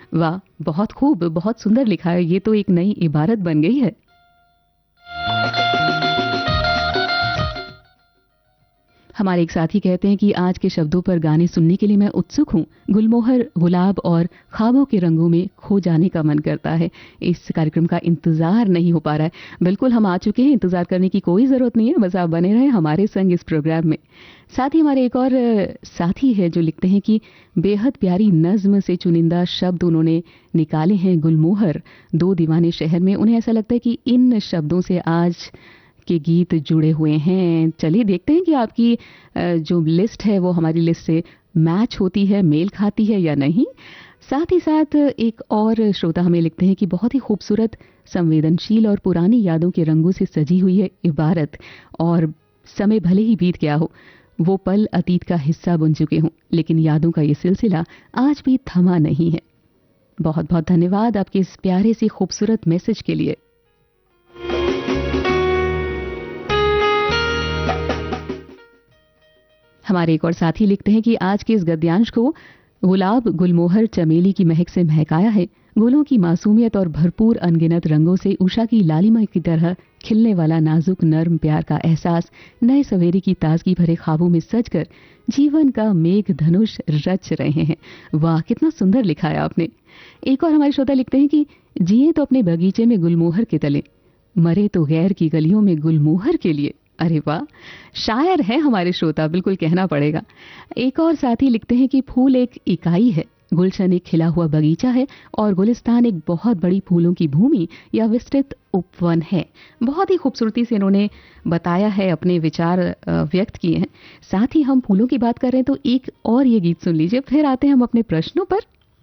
वाह, बहुत खूब, बहुत सुंदर लिखा है। ये तो एक नई इबारत बन गई है। हमारे एक साथी कहते हैं कि आज के शब्दों पर गाने सुनने के लिए मैं उत्सुक हूँ। गुलमोहर, गुलाब और ख्वाबों के रंगों में खो जाने का मन करता है। इस कार्यक्रम का इंतजार नहीं हो पा रहा है। बिल्कुल हम आ चुके हैं, इंतजार करने की कोई ज़रूरत नहीं है, बस आप बने रहें हमारे संग इस प्रोग्राम में। साथ ही हमारे एक और साथी है जो लिखते हैं कि बेहद प्यारी नज्म से चुनिंदा शब्द उन्होंने निकाले हैं गुलमोहर, दो दीवाने शहर में। उन्हें ऐसा लगता है कि इन शब्दों से आज के गीत जुड़े हुए हैं। चलिए देखते हैं कि आपकी जो लिस्ट है वो हमारी लिस्ट से मैच होती है, मेल खाती है या नहीं। साथ ही साथ एक और श्रोता हमें लिखते हैं कि बहुत ही खूबसूरत, संवेदनशील और पुरानी यादों के रंगों से सजी हुई है इबारत, और समय भले ही बीत गया हो, वो पल अतीत का हिस्सा बन चुके हों, लेकिन यादों का ये सिलसिला आज भी थमा नहीं है। बहुत बहुत धन्यवाद आपके इस प्यारे से खूबसूरत मैसेज के लिए। हमारे एक और साथी लिखते हैं कि आज के इस गद्यांश को गुलाब, गुलमोहर, चमेली की महक से महकाया है। गुलों की मासूमियत और भरपूर अनगिनत रंगों से उषा की लालिमा की तरह खिलने वाला नाजुक नर्म प्यार का एहसास नए सवेरे की ताजगी भरे ख्वाबों में सजकर जीवन का मेघ धनुष रच रहे हैं। वाह, कितना सुंदर लिखा है आपने। एक और हमारे श्रोता लिखते हैं कि जिए तो अपने बगीचे में गुलमोहर के तले, मरे तो गैर की गलियों में गुलमोहर के लिए। अरे वाह, शायर है हमारे श्रोता, बिल्कुल कहना पड़ेगा। एक और साथी लिखते हैं कि फूल एक इकाई है, गुलशन एक खिला हुआ बगीचा है और गुलिस्तान एक बहुत बड़ी फूलों की भूमि या विस्तृत उपवन है। बहुत ही खूबसूरती से इन्होंने बताया है, अपने विचार व्यक्त किए हैं। साथ ही हम फूलों की बात कर रहे हैं तो एक और ये गीत सुन लीजिए, फिर आते हैं हम अपने प्रश्नों पर।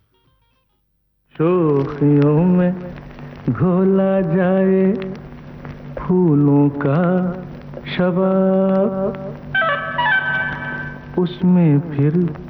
शोखियों में घोला जाए फूलों का शबाब, उसमें फिर